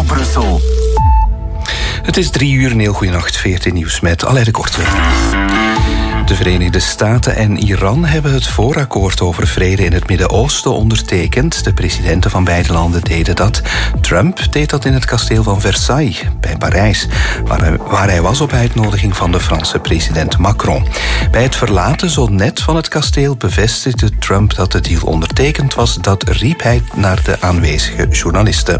Brussel. Het is 3 uur, een heel goeienacht, 14 nieuws met Alain de Kortweg. De Verenigde Staten en Iran hebben het voorakkoord over vrede in het Midden-Oosten ondertekend. De presidenten van beide landen deden dat. Trump deed dat in het kasteel van Versailles, bij Parijs, waar hij was op uitnodiging van de Franse president Macron. Bij het verlaten zo net van het kasteel bevestigde Trump dat de deal ondertekend was. Dat riep hij naar de aanwezige journalisten.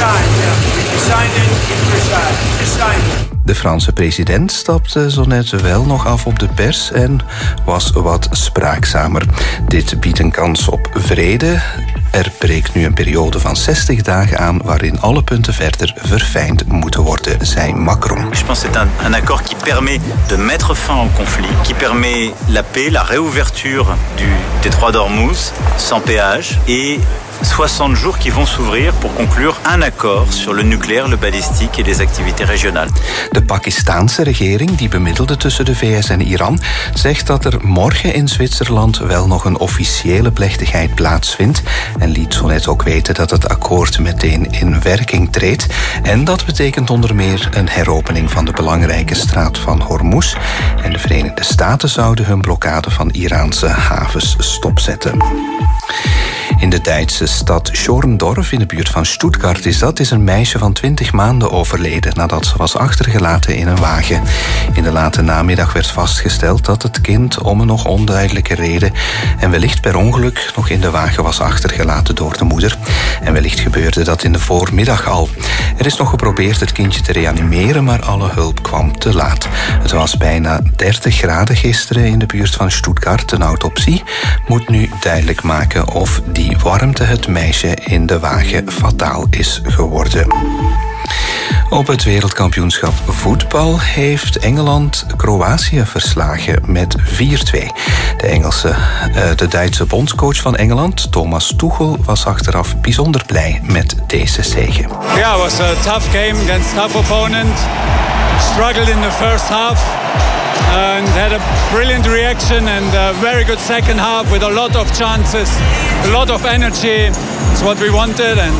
De Franse president stapte zo net wel nog af op de pers en was wat spraakzamer. Dit biedt een kans op vrede. Er breekt nu een periode van 60 dagen aan waarin alle punten verder verfijnd moeten worden, zei Macron. Je pense que c'est un accord qui permet de mettre fin au conflit, qui permet la paix, la réouverture du détroit d'Ormuz sans péage et 60 jours qui vont s'ouvrir pour conclure un accord sur le nucléaire, le balistique et les activités régionales. De Pakistaanse regering, die bemiddelde tussen de VS en Iran, zegt dat er morgen in Zwitserland wel nog een officiële plechtigheid plaatsvindt en liet zo net ook weten dat het akkoord meteen in werking treedt. En dat betekent onder meer een heropening van de belangrijke straat van Hormuz. En de Verenigde Staten zouden hun blokkade van Iraanse havens stopzetten. In de Duitse stad Schorndorf, in de buurt van Stuttgart is een meisje van 20 maanden overleden nadat ze was achtergelaten in een wagen. In de late namiddag werd vastgesteld dat het kind om een nog onduidelijke reden en wellicht per ongeluk nog in de wagen was achtergelaten door de moeder. En wellicht gebeurde dat in de voormiddag al. Er is nog geprobeerd het kindje te reanimeren, maar alle hulp kwam te laat. Het was bijna 30 graden gisteren in de buurt van Stuttgart. Een autopsie moet nu duidelijk maken of die warmte het meisje in de wagen fataal is geworden. Op het wereldkampioenschap voetbal heeft Engeland Kroatië verslagen met 4-2. De Duitse bondscoach van Engeland, Thomas Tuchel, was achteraf bijzonder blij met deze zege. Yeah, it was a tough game against a tough opponent. Struggled in the first half. And had a brilliant reaction and a very good second half with a lot of chances, a lot of energy. It's what we wanted, and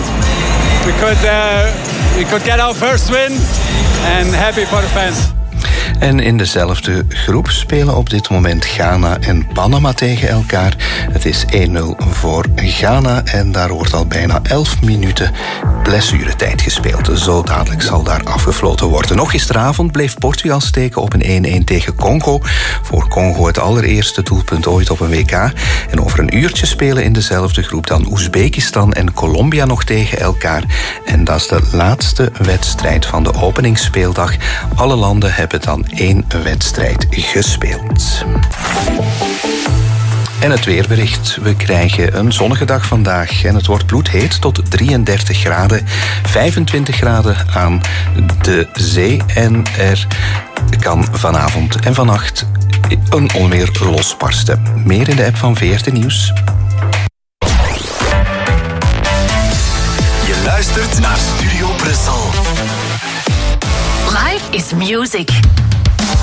we could get our first win, and happy for the fans. En in dezelfde groep spelen op dit moment Ghana en Panama tegen elkaar. Het is 1-0 voor Ghana en daar wordt al bijna 11 minuten blessuretijd gespeeld. Zo dadelijk zal daar afgefloten worden. Nog gisteravond bleef Portugal steken op een 1-1 tegen Congo. Voor Congo het allereerste doelpunt ooit op een WK. En over een uurtje spelen in dezelfde groep dan Oezbekistan en Colombia nog tegen elkaar. En dat is de laatste wedstrijd van de openingsspeeldag. Alle landen hebben dan 1 wedstrijd gespeeld. En het weerbericht. We krijgen een zonnige dag vandaag en het wordt bloedheet tot 33 graden. 25 graden aan de zee en er kan vanavond en vannacht een onweer losbarsten. Meer in de app van VRT Nieuws. Je luistert naar Studio Brussel. Life is music.